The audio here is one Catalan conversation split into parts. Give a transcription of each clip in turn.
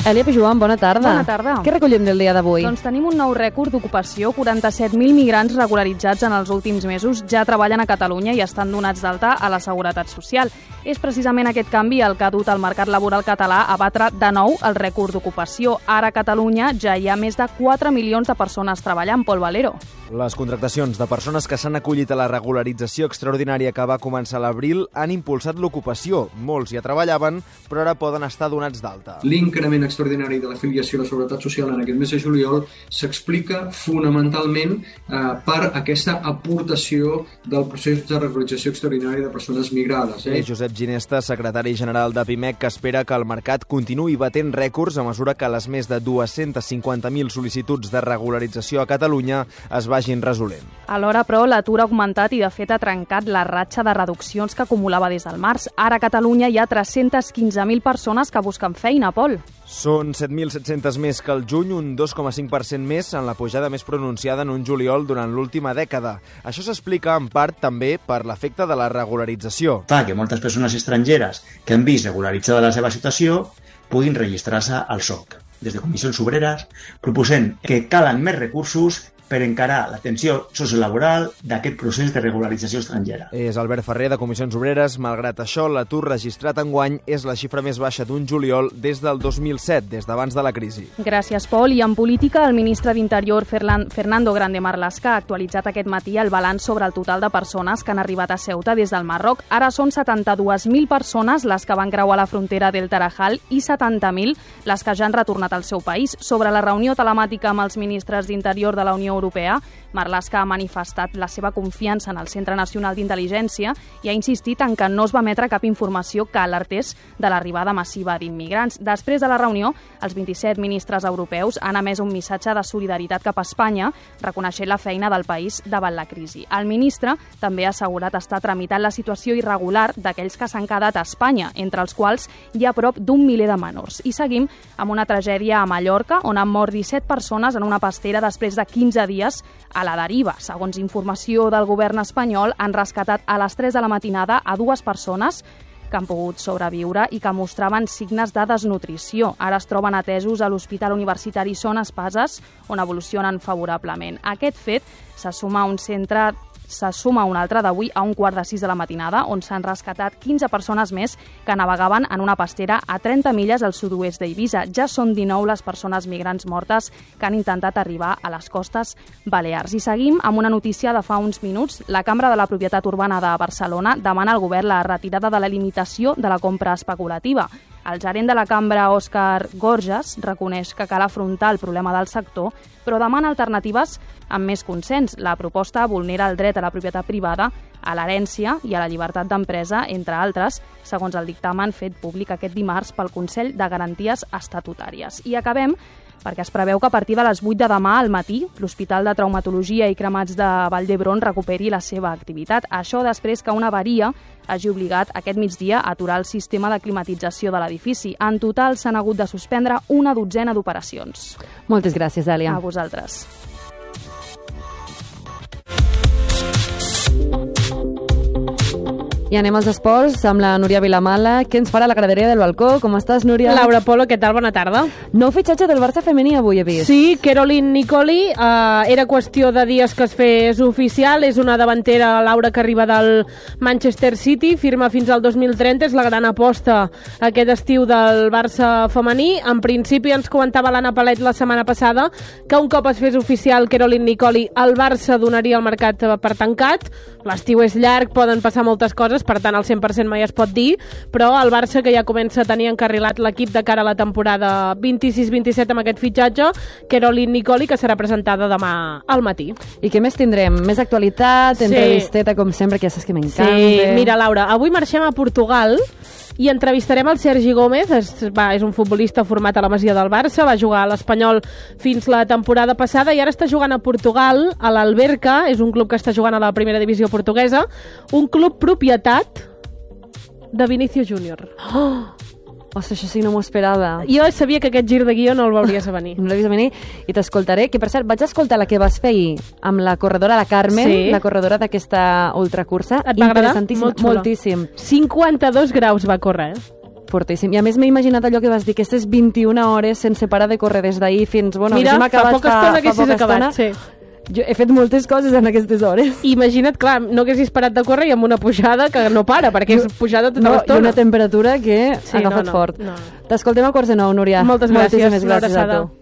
Elia Pijuan, bona tarda. Bona tarda. Què recollim del dia d'avui? Doncs tenim un nou rècord d'ocupació. 47.000 migrants regularitzats en els últims mesos ja treballen a Catalunya i estan donats d'alta a la Seguretat Social. És precisament aquest canvi el que ha dut al mercat laboral català a batre de nou el rècord d'ocupació. Ara a Catalunya ja hi ha més de 4 milions de persones treballant. Pol Valero. Les contractacions de persones que s'han acollit a la regularització extraordinària que va començar a l'abril han impulsat l'ocupació. Molts ja treballaven, però ara poden estar donats d'alta. L'increment extraordinari de l'afiliació a la Seguretat Social en aquest mes de juliol s'explica fonamentalment per aquesta aportació del procés de regularització extraordinària de persones migrades. Josep Ginesta, secretari general de PIMEC, que espera que el mercat continuï batent rècords a mesura que les més de 250.000 sol·licituds de regularització a Catalunya es vagin resolent. Alhora, però, l'atur ha augmentat i, de fet, ha trencat la ratxa de reduccions que acumulava des del març. Ara a Catalunya hi ha 315.000 persones que busquen feina, Pol. Són 7.700 més que el juny, un 2,5% més en la pujada més pronunciada en un juliol durant l'última dècada. Això s'explica en part també per l'efecte de la regularització. Fa que moltes persones estrangeres que han vist regularitzada la seva situació puguin registrar-se al SOC. Des de Comissions Obreres proposem que calen més recursos per encarar l'atenció sociolaboral d'aquest procés de regularització estrangera. És Albert Ferrer, de Comissions Obreres. Malgrat això, l'atur registrat enguany és la xifra més baixa d'un juliol des del 2007, des d'abans de la crisi. Gràcies, Pol. I en política, el ministre d'Interior, Fernando Grande Marlaska, ha actualitzat aquest matí el balanç sobre el total de persones que han arribat a Ceuta des del Marroc. Ara són 72.000 persones les que van creuar la frontera del Tarajal i 70.000 les que ja han retornat al seu país. Sobre la reunió telemàtica amb els ministres d'Interior de la Unió Europea, Marlaska ha manifestat la seva confiança en el Centre Nacional d'Intel·ligència i ha insistit en que no es va emetre cap informació que alertés de l'arribada massiva d'immigrants. Després de la reunió, els 27 ministres europeus han emès un missatge de solidaritat cap a Espanya, reconeixent la feina del país davant la crisi. El ministre també ha assegurat estar tramitant la situació irregular d'aquells que s'han quedat a Espanya, entre els quals hi ha prop d'un miler de menors. I seguim amb una tragèdia a Mallorca, on han mort 17 persones en una pastera després de 15 dies a la deriva. Segons informació del govern espanyol, han rescatat a les 3 de la matinada a 2 persones que han pogut sobreviure i que mostraven signes de desnutrició. Ara es troben atesos a l'Hospital Universitari Son Espases, on evolucionen favorablement. Aquest fet se suma a un altre d'avui a 5:45 de la matinada, on s'han rescatat 15 persones més que navegaven en una pastera a 30 milles al sud-oest d'Eivissa. Ja són 19 les persones migrants mortes que han intentat arribar a les costes balears. I seguim amb una notícia de fa uns minuts. La Cambra de la Propietat Urbana de Barcelona demana al govern la retirada de la limitació de la compra especulativa. El gerent de la Cambra, Òscar Gorges, reconeix que cal afrontar el problema del sector, però demana alternatives amb més consens. La proposta vulnera el dret a la propietat privada, a l'herència i a la llibertat d'empresa, entre altres, segons el dictamen fet públic aquest dimarts pel Consell de Garanties Estatutàries. I acabem perquè es preveu que a partir de les 8 de demà al matí l'Hospital de Traumatologia i Cremats de Vall d'Hebron recuperi la seva activitat. Això després que una avaria hagi obligat aquest migdia a aturar el sistema de climatització de l'edifici. En total s'han hagut de suspendre una dotzena d'operacions. Moltes gràcies, Elia. A vosaltres. I anem als esports amb la Núria Vilamala. Què ens farà la graderia del balcó? Com estàs, Núria? Laura Polo, què tal? Bona tarda. Nou fitxatge del Barça femení avui he vist. Sí, Caroline Nicoli. Era qüestió de dies que es fes oficial. És una davantera, Laura, que arriba del Manchester City. Firma fins al 2030. És la gran aposta aquest estiu del Barça femení. En principi ens comentava l'Anna Palet la setmana passada que un cop es fes oficial Caroline Nicoli, el Barça donaria el mercat per tancat. L'estiu és llarg, poden passar moltes coses, per tant el 100% mai es pot dir, però el Barça, que ja comença a tenir encarrilat l'equip de cara a la temporada 26-27 amb aquest fitxatge, Caroline Nicoli, que serà presentada demà al matí. I què més tindrem? Més actualitat, entrevisteta, com sempre, que ja saps que m'encanta. Sí, mira, Laura, avui marxem a Portugal i entrevistarem el Sergi Gómez. És un futbolista format a la Masia del Barça, va jugar a l'Espanyol fins la temporada passada i ara està jugant a Portugal, a l'Alberca, és un club que està jugant a la primera divisió portuguesa, un club propietat de Vinícius Júnior. Ostres, això sí, no m'ho esperava. Jo sabia que aquest gir de guió no el veuries a venir. No l'he vist a venir i t'escoltaré, que per cert, vaig escoltar la que vas fer ahir amb la corredora, la Carmen, sí, la corredora d'aquesta ultracursa. Et va agradar? Interessantíssim, moltíssim. 52 graus va córrer, fortíssim. I a més m'he imaginat allò que vas dir, aquestes 21 hores sense parar de córrer des d'ahir fins... Bueno, mira, fa poca estona que haguessis acabat, sí. Jo he fet moltes coses en aquestes hores. Imagina't, clar, no haguessis parat de córrer i amb una pujada que no para, perquè és pujada tota l'estona. I una temperatura que ha agafat fort. No. T'escoltem a 8:45, Núria. Moltes gràcies. Moltíssimes gràcies a tu.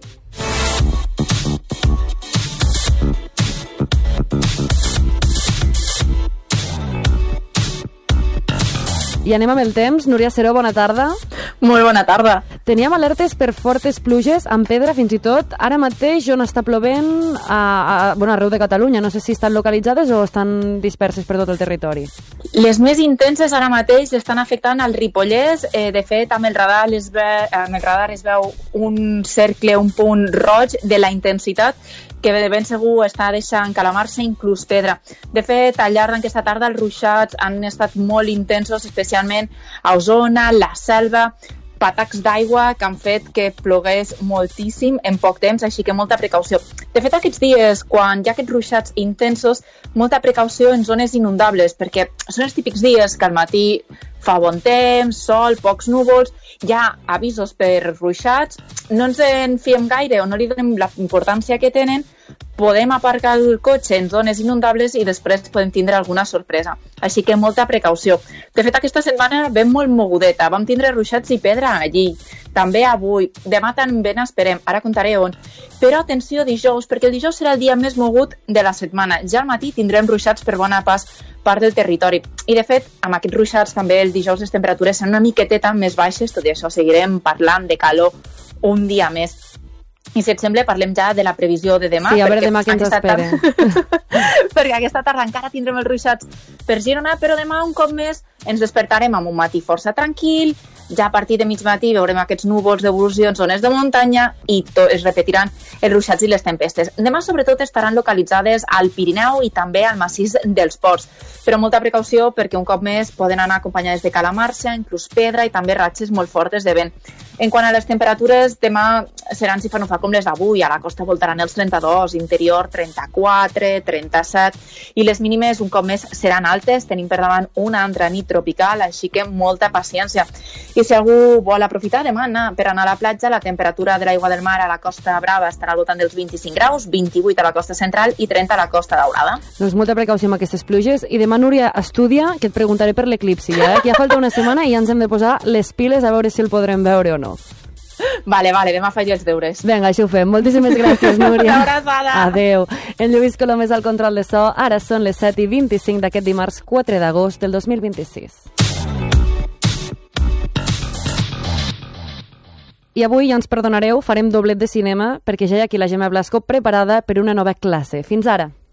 I anem amb el temps. Núria Seró, bona tarda. Molt bona tarda. Teníem alertes per fortes pluges amb pedra, fins i tot. Ara mateix on està plovent arreu de Catalunya. No sé si estan localitzades o estan disperses per tot el territori. Les més intenses ara mateix estan afectant al Ripollès. De fet, amb el radar es veu un cercle, un punt roig de la intensitat que de ben segur està deixant calamarsa, inclús pedra. De fet, al llarg d'aquesta tarda els ruixats han estat molt intensos, especialment a Osona, la Selva, patacs d'aigua que han fet que plogués moltíssim en poc temps, així que molta precaució. De fet, aquests dies, quan hi ha aquests ruixats intensos, molta precaució en zones inundables, perquè són els típics dies que al matí fa bon temps, sol, pocs núvols, hi ha avisos per ruixats, no ens en fiem gaire o no li donem la importància que tenen, podem aparcar el cotxe en zones inundables i després podem tindre alguna sorpresa. Així que molta precaució. De fet, aquesta setmana vam molt mogudeta, vam tindre ruixats i pedra allí, també avui, demà també n'esperem, ara contaré on. Però atenció dijous, perquè el dijous serà el dia més mogut de la setmana. Ja al matí tindrem ruixats per bona part del territori. I de fet, amb aquests ruixats també el dijous les temperatures seran una miqueteta més baixes, tot i això seguirem parlant de calor un dia més. I si et sembla, parlem ja de la previsió de demà. Sí, a veure demà què ens espera. Perquè aquesta tarda encara tindrem els ruixats per Girona, però demà un cop més ens despertarem amb un matí força tranquil, ja a partir de mig matí veurem aquests núvols d'evolució en zones de muntanya i es repetiran els ruixats i les tempestes. Demà sobretot estaran localitzades al Pirineu i també al massís dels Ports, però molta precaució perquè un cop més poden anar acompanyades de calamarsa, inclús pedra i també ratxes molt fortes de vent. En quant a les temperatures, demà seran si fa no fa com les d'avui, a la costa voltaran els 32, interior 34, 37, i les mínimes un cop més seran altes, tenim per davant una altra nit tropical, així que molta paciència. I si algú vol aprofitar demà per anar a la platja, la temperatura de l'aigua del mar a la Costa Brava estarà al voltant dels 25 graus, 28 a la costa central i 30 a la Costa Daurada. Doncs molta precaució amb aquestes pluges. I demà, Núria, estudia, que et preguntaré per l'eclipsi, que ja falta una setmana i ja ens hem de posar les piles a veure si el podrem veure o no. Vale, demà faig els deures. Vinga, això ho fem. Moltíssimes gràcies, Núria. Una abraçada. Adéu. En Lluís Colom és al control de so. Ara són les 7:25 d'aquest dimarts 4 d'agost del 2026. I avui, ja ens perdonareu, farem doblet de cinema perquè ja hi ha aquí la Gemma Blasco preparada per una nova classe. Fins ara.